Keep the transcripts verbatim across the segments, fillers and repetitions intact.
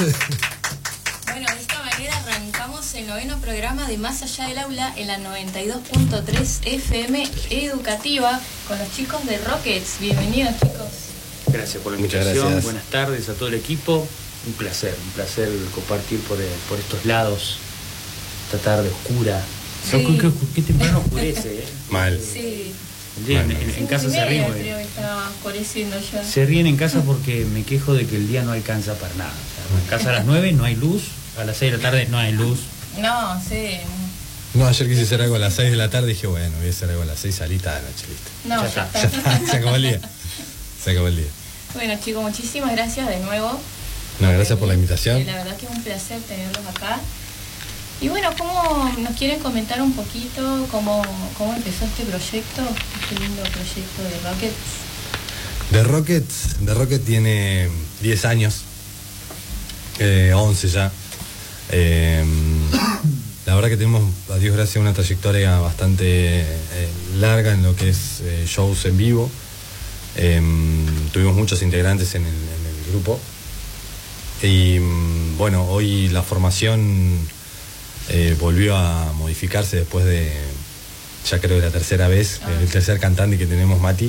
Bueno, de esta manera arrancamos el noveno programa de Más Allá del Aula en la noventa y dos punto tres F M educativa con los chicos de Rockets. Bienvenidos, chicos. Gracias por la invitación. Buenas tardes a todo el equipo. Un placer, un placer compartir por, por estos lados esta tarde oscura. Sí. ¿Qué, qué, qué temprano oscurece, ¿eh? Mal. Sí. En, en, en, en casa se ríen. Creo que está oscureciendo ya. Se ríen en casa porque me quejo de que el día no alcanza para nada. O sea, en casa a las nueve no hay luz, a las seis de la tarde no hay luz. No, sí. No, ayer quise hacer algo a las seis de la tarde y dije, bueno, voy a hacer algo a las seis, salita de noche, listo. No, Ya ya, está. Ya está, se acabó el día. Se acabó el día. Bueno, chicos, muchísimas gracias de nuevo. No, gracias por la invitación. La verdad que es un placer tenerlos acá. Y bueno, ¿cómo nos quieren comentar un poquito cómo, cómo empezó este proyecto, este lindo proyecto de Rockets? The Rockets, The Rocket tiene diez años, eh, once ya. Eh, la verdad que tenemos, a Dios gracias, una trayectoria bastante eh, larga en lo que es eh, shows en vivo. Eh, tuvimos muchos integrantes en el, en el grupo. Y bueno, hoy la formación eh, volvió a modificarse después de, ya creo que la tercera vez, ah. el tercer cantante que tenemos, Mati.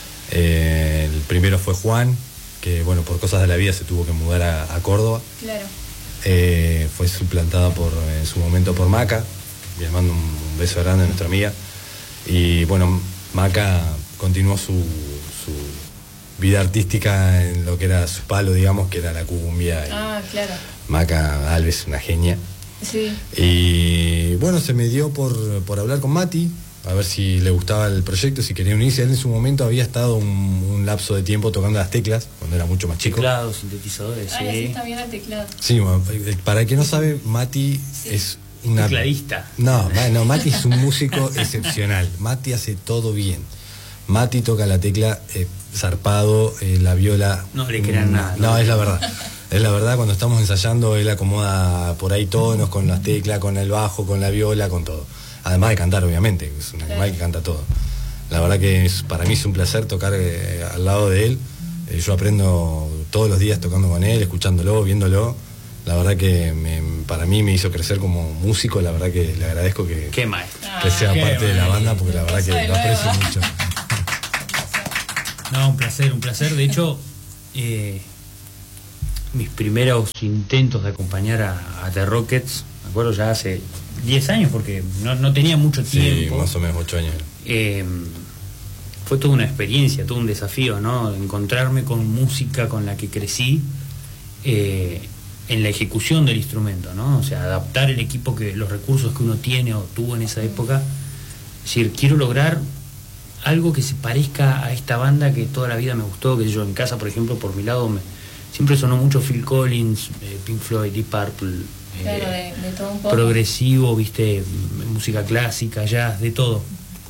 Eh, el primero fue Juan, que bueno, por cosas de la vida se tuvo que mudar a, a Córdoba. Claro. Eh, fue suplantada por, en su momento por Maca. Le mando un, un beso grande a nuestra amiga. Y bueno, Maca continuó su, su vida artística en lo que era su palo, digamos, que era la cumbia. Ah, claro. Maca Alves, una genia. Sí. Y bueno, se me dio por, por hablar con Mati, a ver si le gustaba el proyecto, si quería unirse. Él en su momento había estado un, un lapso de tiempo tocando las teclas, cuando era mucho más chico. Teclados, sintetizadores, Ah, sí. sí, está bien el teclado. Sí, bueno, para el que no sabe, Mati sí. es una... Tecladista. No, no, Mati es un músico excepcional. Mati hace todo bien. Mati toca la tecla eh, zarpado, eh, la viola... No le crean nada. No, no, es la verdad. Es la verdad, cuando estamos ensayando, él acomoda por ahí tonos, con las teclas, con el bajo, con la viola, con todo. Además de cantar, obviamente, es un animal que canta todo. La verdad que es, para mí es un placer tocar eh, al lado de él. Eh, yo aprendo todos los días tocando con él, escuchándolo, viéndolo. La verdad que me, para mí me hizo crecer como músico. La verdad que le agradezco que, qué maestro. que sea Qué parte de la banda, porque la verdad que lo aprecio mucho. No, un placer, un placer. De hecho, eh, mis primeros intentos de acompañar a, a The Rockets, me acuerdo ya hace diez años, porque no, no tenía mucho tiempo. Sí, más o menos ocho años. Eh, fue toda una experiencia, todo un desafío, ¿no? Encontrarme con música con la que crecí eh, en la ejecución del instrumento, ¿no? O sea, adaptar el equipo, que los recursos que uno tiene o tuvo en esa época. Es decir, quiero lograr algo que se parezca a esta banda que toda la vida me gustó, que yo en casa, por ejemplo, por mi lado, me, siempre sonó mucho Phil Collins, eh, Pink Floyd, Deep Purple, eh, claro, de, de todo un poco. Progresivo, viste, música clásica, jazz, de todo.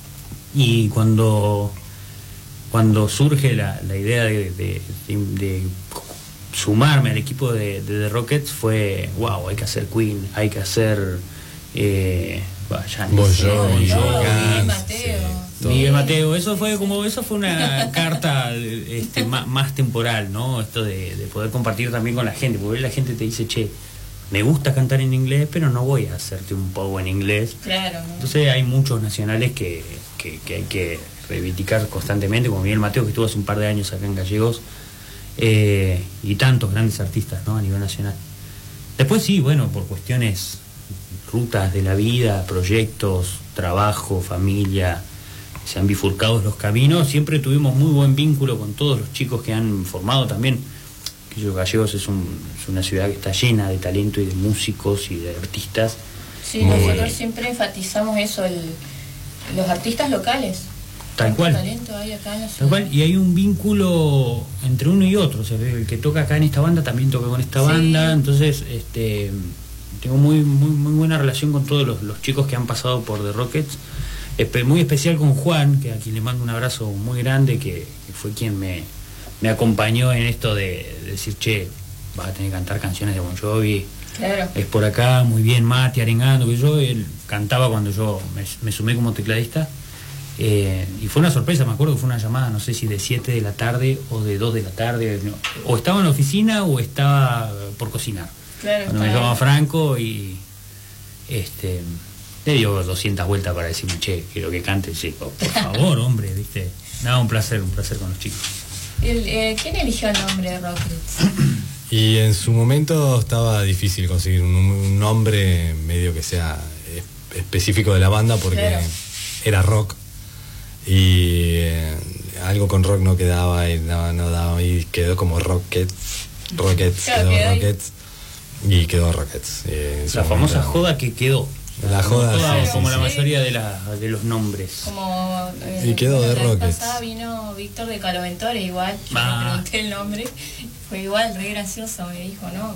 Y cuando cuando surge la, la idea de, de, de, de sumarme al equipo de, de The Rockets, fue, wow, hay que hacer Queen, hay que hacer... Eh, ya Bon sé, Jovi, Bon Jovi, Miguel Mateo. Sí, Miguel Mateo, eso fue como eso fue una carta este, más, más temporal, ¿no? Esto de, de poder compartir también con la gente, porque la gente te dice, che, me gusta cantar en inglés, pero no voy a hacerte un poco en inglés. Claro, ¿no? Entonces hay muchos nacionales que, que, que hay que reivindicar constantemente, como Miguel Mateo, que estuvo hace un par de años acá en Gallegos, eh, y tantos grandes artistas, ¿no? A nivel nacional. Después sí, bueno, por cuestiones, rutas de la vida, proyectos, trabajo, familia, se han bifurcado los caminos. Siempre tuvimos muy buen vínculo con todos los chicos que han formado también. Que Gallegos es, un, es una ciudad que está llena de talento y de músicos y de artistas. Sí, muy, nosotros siempre enfatizamos eso, el, los artistas locales. Tal cual. Talento hay acá en la ciudad. Tal cual, y hay un vínculo entre uno y otro. O sea, el que toca acá en esta banda también toca con esta sí. banda. Entonces, este, tengo muy, muy, muy buena relación con todos los, los chicos que han pasado por The Rockets. Muy especial con Juan, que a quien le mando un abrazo muy grande, que, que fue quien me, me acompañó en esto de, de decir, che, vas a tener que cantar canciones de Bon Jovi. Claro. Es por acá, muy bien, Mati, arengando, que yo, él cantaba cuando yo me, me sumé como tecladista. Eh, y fue una sorpresa, me acuerdo que fue una llamada, no sé si de siete de la tarde o de dos de la tarde, no, o estaba en la oficina o estaba por cocinar. Claro, Cuando me llama Franco y este le dio doscientas vueltas para decirme, che, quiero que cante, sí, por, por favor, hombre, viste. Nada, un placer, un placer con los chicos. El, eh, ¿Quién eligió el nombre de Rockets? Y en su momento estaba difícil conseguir un, un nombre medio que sea es, específico de la banda porque claro. era rock y eh, algo con rock no quedaba y no, no daba y quedó como Rockets, Rockets, claro, quedó quedó Rockets y quedó Rockets. Eh, la famosa joda que quedó. La joda, joda sí, como sí, la sí. mayoría de, la, de los nombres. Como eh, y quedó de la Rockets. vez pasada vino Víctor de Caloventore, igual, yo ah. le pregunté el nombre, fue igual, re gracioso, me dijo, ¿no?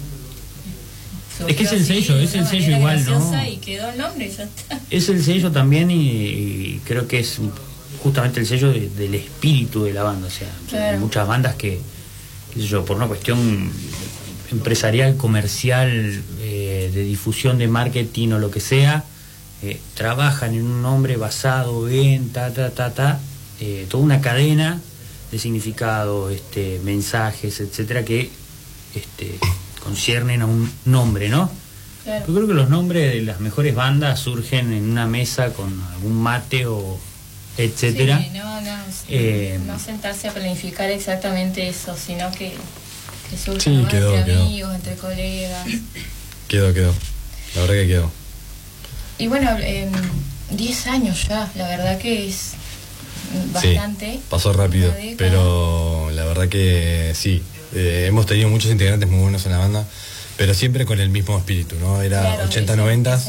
Es que es el sello, es el sello igual, ¿no? Y quedó el nombre, ya está. Es el sello también y, y creo que es justamente el sello de, del espíritu de la banda. O sea, claro. Hay muchas bandas que, qué sé yo, por una cuestión empresarial, comercial, eh, de difusión de marketing o lo que sea, eh, trabajan en un nombre basado en ta, ta, ta, ta, eh, toda una cadena de significado, este, mensajes, etcétera, que este, conciernen a un nombre, ¿no? Claro. Yo creo que los nombres de las mejores bandas surgen en una mesa con algún mate o etcétera. Sí, no, no, sí, eh, no sentarse a planificar exactamente eso, sino que, que surge sí, ¿no? quedó, entre quedó. amigos, entre colegas. Quedó, quedó. La verdad que quedó. Y bueno, eh, diez años ya, la verdad que es bastante. Sí, pasó rápido, pero la verdad que sí. Eh, hemos tenido muchos integrantes muy buenos en la banda, pero siempre con el mismo espíritu, ¿no? Era claro, ochenta noventa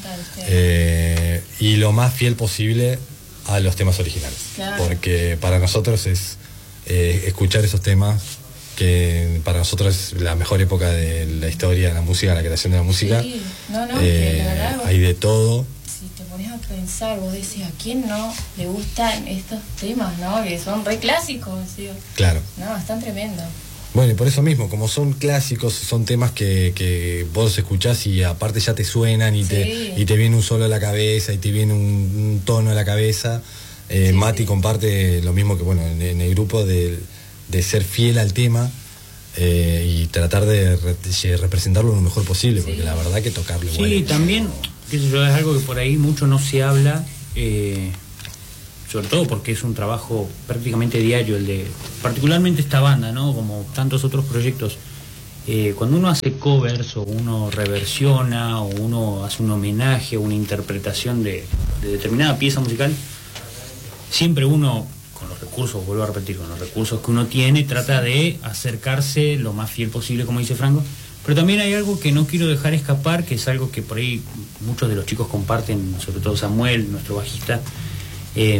eh, y lo más fiel posible a los temas originales. Claro. Porque para nosotros es eh, escuchar esos temas, que para nosotros es la mejor época de la historia de la música, la creación de la música. Sí, no, no, eh, la verdad, hay de todo. Si te pones a pensar, vos decís, ¿a quién no le gustan estos temas, no? Que son re clásicos, ¿sí? Claro. No, están tremendos. Bueno, y por eso mismo, como son clásicos, son temas que, que vos escuchás y aparte ya te suenan y, sí. te, y te viene un solo a la cabeza y te viene un, un tono a la cabeza. Eh, sí, Mati sí. comparte lo mismo que, bueno, en, en el grupo de, de ser fiel al tema eh, y tratar de, re, de representarlo lo mejor posible, sí. Porque la verdad que tocarlo igual. Sí, también, qué sé yo, es algo que por ahí mucho no se habla, eh, sobre todo porque es un trabajo prácticamente diario el de, particularmente esta banda, ¿no? Como tantos otros proyectos. Eh, cuando uno hace covers o uno reversiona o uno hace un homenaje o una interpretación de, de determinada pieza musical, siempre uno, con los recursos, vuelvo a repetir, con los recursos que uno tiene, trata de acercarse lo más fiel posible, como dice Franco. Pero también hay algo que no quiero dejar escapar, que es algo que por ahí muchos de los chicos comparten, sobre todo Samuel, nuestro bajista, eh,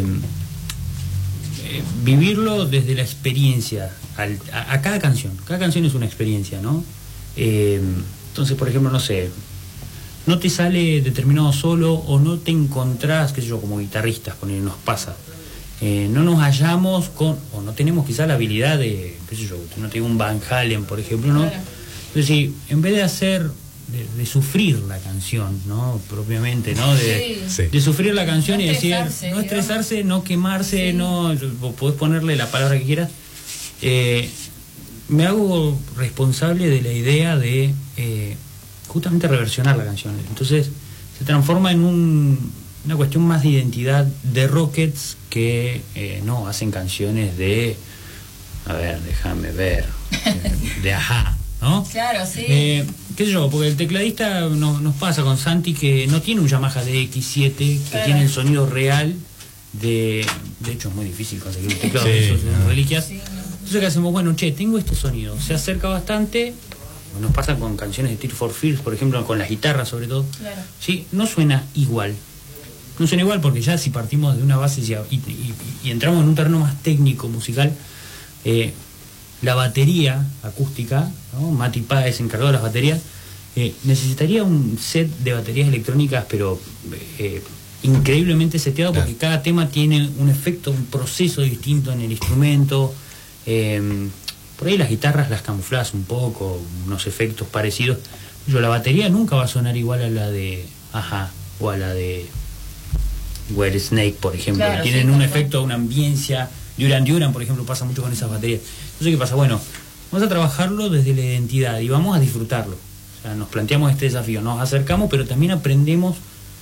eh, vivirlo desde la experiencia, al, a, a cada canción. Cada canción es una experiencia, ¿no? Eh, entonces, por ejemplo, no sé, no te sale determinado solo o no te encontrás, qué sé yo, como guitarristas, poner, nos pasa. Eh, no nos hallamos con, o no tenemos quizá la habilidad de, qué sé yo, no tengo un Van Halen, por ejemplo, ¿no? Claro. Entonces, sí, en vez de hacer, de, de sufrir la canción, ¿no? Propiamente, ¿no? De, Sí. de sufrir la canción No y decir, estresarse, no estresarse, no quemarse, Sí. no, vos podés ponerle la palabra que quieras. Eh, me hago responsable de la idea de eh, justamente reversionar la canción. Entonces, se transforma en un, una cuestión más de identidad de Rockets que eh, no hacen canciones de, a ver, déjame ver, de Ajá, ¿no? Claro, sí. Eh, qué sé yo, porque el tecladista no, nos pasa con Santi que no tiene un Yamaha D X siete que Claro. tiene el sonido real de, de hecho es muy difícil conseguir un teclado Sí, de esos, de no. reliquias. Sí, no. Entonces, ¿qué hacemos? Bueno, che, tengo este sonido, se acerca bastante, nos pasa con canciones de Tear for Fears, por ejemplo, con las guitarras sobre todo. Claro. Sí, no suena igual. No suena igual porque ya si partimos de una base y, y, y entramos en un terreno más técnico, musical, eh, la batería acústica, ¿no? Mati Páez, encargado de las baterías, eh, necesitaría un set de baterías electrónicas, pero eh, increíblemente seteado, Claro. porque cada tema tiene un efecto, un proceso distinto en el instrumento. Eh, por ahí las guitarras las camuflas un poco, unos efectos parecidos. Pero la batería nunca va a sonar igual a la de Ajá o a la de White Snake, por ejemplo. Claro, Tienen sí, un claro. efecto, una ambiencia. Duran Duran, por ejemplo, pasa mucho con esas baterías. Entonces, ¿qué pasa? Bueno, vamos a trabajarlo desde la identidad y vamos a disfrutarlo. O sea, nos planteamos este desafío, nos acercamos, pero también aprendemos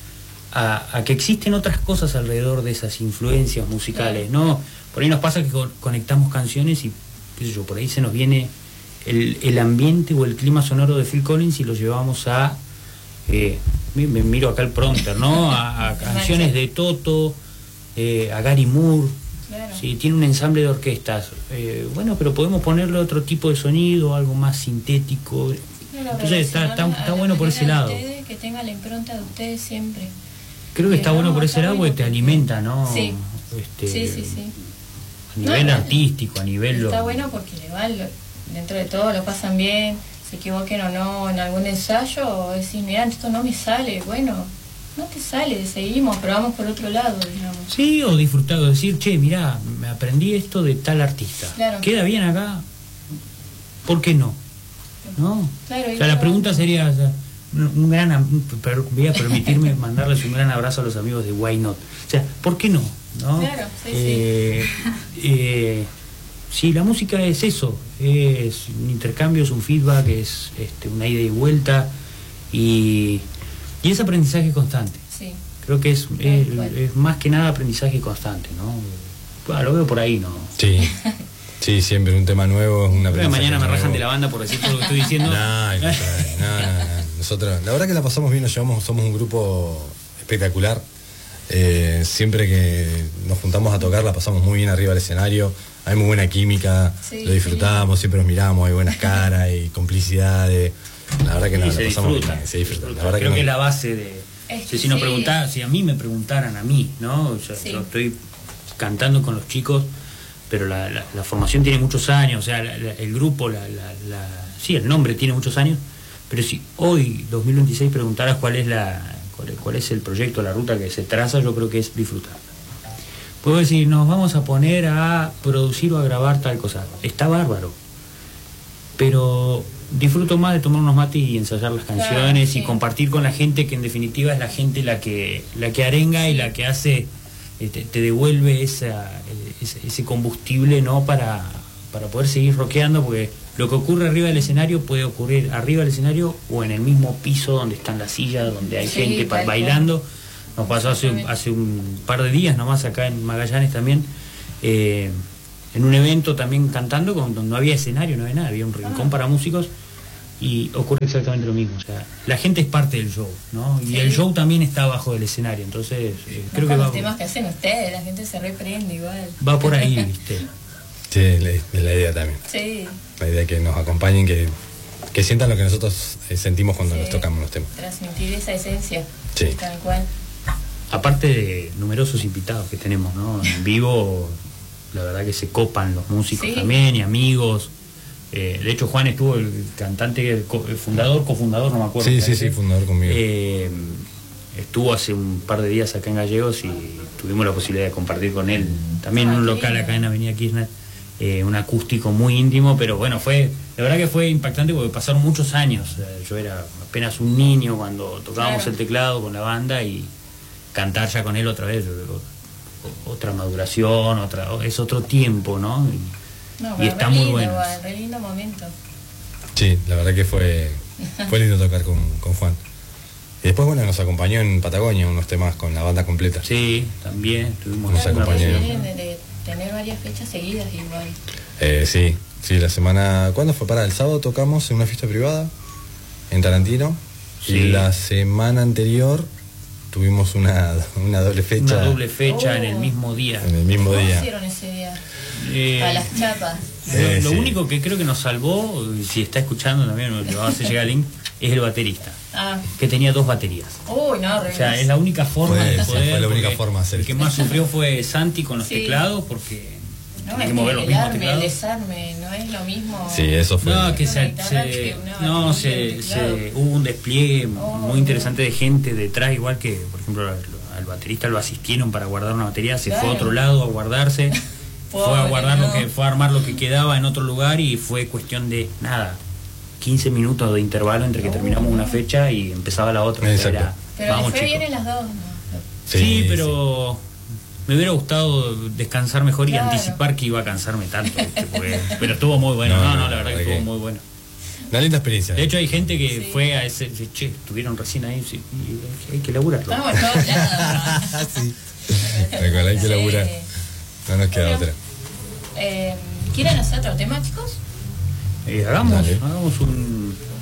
a, a que existen otras cosas alrededor de esas influencias musicales, ¿no? Por ahí nos pasa que co- conectamos canciones y, qué sé yo, por ahí se nos viene el, el ambiente o el clima sonoro de Phil Collins y lo llevamos a, eh, me, me miro acá el prompter, ¿no? A, a canciones de Toto, eh, a Gary Moore. Claro. Sí, tiene un ensamble de orquestas. Eh, bueno, pero podemos ponerle otro tipo de sonido, algo más sintético. Claro, Entonces está, está, a la- está a la bueno por ese manera de lado. ustedes, que tenga la impronta de ustedes siempre. Creo que está Eh, bueno no, por está ese lado porque bueno te porque- alimenta, ¿no? Sí. Este, Sí, sí, sí. A nivel No, artístico, a nivel... Está lo- bueno porque le va, lo- dentro de todo lo pasan bien, se equivoquen o no en algún ensayo, o decís, mirá, esto no me sale, bueno, no te sale, seguimos, pero vamos por otro lado, digamos. Sí, o disfrutar, o decir, che, mirá, me aprendí esto de tal artista. Claro. ¿Queda bien acá? ¿Por qué no? ¿No? Claro, y O sea, la todo- pregunta sería, o sea, un un gran, am- per- voy a permitirme mandarles un gran abrazo a los amigos de Why Not. O sea, ¿por qué no? ¿No? Claro, sí, eh, eh, sí, la música es eso, es un intercambio, es un feedback, es este, una ida y vuelta y, y es aprendizaje constante. Sí, Creo que es, Tal es, cual. es más que nada aprendizaje constante, ¿no? Bueno, lo veo por ahí, ¿no? Sí, sí, siempre un tema nuevo, una Creo que mañana me rajan de la banda por decir todo lo que estoy diciendo. No, al contrario, no, no, no. Nosotros, la verdad que la pasamos bien, nos llevamos, somos un grupo espectacular. Eh, siempre que nos juntamos a tocar la pasamos muy bien arriba del escenario, hay muy buena química, Sí, lo disfrutamos, siempre nos miramos, hay buenas caras y complicidades. La verdad que no, Y la se pasamos disfruta, bien, se disfruta. La disfruta. verdad Creo que, que es no- la base de... Es Si, si nos sí. preguntara, si a mí me preguntaran a mí, ¿no? O sea, Sí. yo estoy cantando con los chicos, pero la, la, la formación tiene muchos años, o sea, la- la- el grupo, la, la, la, sí, el nombre tiene muchos años, pero si hoy, dos mil veintiséis, preguntaras cuál es la cuál es, cuál es el proyecto, la ruta que se traza, yo creo que es disfrutar. Puedo decir, nos vamos a poner a producir o a grabar tal cosa. Está bárbaro. Pero disfruto más de tomar unos mates y ensayar las Claro, canciones sí. y compartir con la gente, que en definitiva es la gente la que la que arenga y la que hace, eh, te, te devuelve esa, eh, ese, ese combustible, ¿no? Para, para poder seguir rockeando, porque lo que ocurre arriba del escenario puede ocurrir arriba del escenario o en el mismo piso donde están las sillas, donde hay Sí, gente pa- tal cual. bailando. Nos pasó hace, Exactamente. hace un par de días nomás acá en Magallanes también, eh, en un evento también cantando, con, donde no había escenario, no había nada, había un rincón Ah. para músicos y ocurre exactamente lo mismo. O sea, la gente es parte del show, ¿no? Y Sí. el show también está abajo del escenario, entonces eh, creo que con va, los temas que hacen ustedes, la gente se reprende igual. va por ahí, ¿viste? Sí, es la, es la idea también. Sí, La idea que nos acompañen, que, que sientan lo que nosotros eh, sentimos cuando Sí. nos tocamos los temas. transmitir esa esencia, Sí. tal cual. Aparte de numerosos invitados que tenemos, ¿no? En vivo, la verdad que se copan los músicos Sí. también y amigos. Eh, de hecho, Juan estuvo, el cantante, el co- el fundador, cofundador, no me acuerdo. Sí, sí, parece. sí, fundador conmigo. Eh, estuvo hace un par de días acá en Gallegos y tuvimos la posibilidad de compartir con él también en Ah, un qué local lindo. acá en Avenida Kirchner, eh, un acústico muy íntimo, pero bueno, fue, la verdad que fue impactante porque pasaron muchos años. Eh, yo era apenas un niño cuando tocábamos Claro. el teclado con la banda y cantar ya con él otra vez, o- otra maduración, otra, es otro tiempo, ¿no? Y, No, y pero está re muy lindo, bueno. igual, re lindo momento. Sí, la verdad que fue, fue lindo tocar con, con Juan. Y después, bueno, nos acompañó en Patagonia unos temas con la banda completa. Sí, también tuvimos Nos Claro, una- porque acompañaron. vienen de, de tener varias fechas seguidas igual. Eh, sí, sí, la semana... ¿Cuándo fue? Para el sábado tocamos en una fiesta privada en Tarantino. Sí. Y la semana anterior tuvimos una, una doble fecha. una doble fecha Oh. en el mismo día. En el mismo ¿Cómo día. hicieron ese día? Eh, A las chapas. Lo, Eh, lo sí. único que creo que nos salvó, y si está escuchando también, le vamos a hacer llegar el link, es el baterista, Ah, que tenía dos baterías. uy, no, re O sea, es la única forma Fue- de fue poder. la única porque forma de hacer El que esto. más sufrió fue Santi con los Sí. teclados, porque No, tenía es que mover que los el mismos arme, el teclados. desarme, no es lo mismo. Sí, eso fue. No, que Una se, guitarra se- que una no, batería se, y un teclado. se- hubo un despliegue Oh, muy interesante de gente detrás, igual que, por ejemplo, al, al baterista lo asistieron para guardar una batería, se fue Claro. a otro lado a guardarse, fue a Pobre, guardar no. lo que, fue a armar lo que quedaba en otro lugar y fue cuestión de nada, quince minutos de intervalo entre que terminamos una fecha y empezaba la otra. O sea, Exacto. era, Pero vamos, le fue chicos. bien en las dos, ¿no? Sí, pero me hubiera gustado descansar mejor Claro. y anticipar que iba a cansarme tanto, ¿viste? Porque- pero estuvo muy bueno, No, no, no, no, la verdad que ¿para estuvo qué? muy bueno. Una linda experiencia. De hecho hay gente que Sí. fue a ese, dice, che, estuvieron recién ahí, sí, y hay que laburarlo. Estamos en todos lados. Ah, sí. Tal cual, hay que laburar. No nos queda Bueno. otra. Eh, ¿Quieren hacer otro tema, chicos? Eh, hagamos, Dale. hagamos un,